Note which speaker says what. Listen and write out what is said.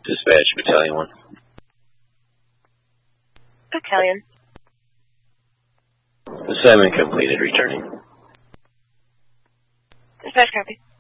Speaker 1: Dispatch, Battalion 1.
Speaker 2: Battalion.
Speaker 1: Assignment completed, returning.
Speaker 2: Dispatch copy.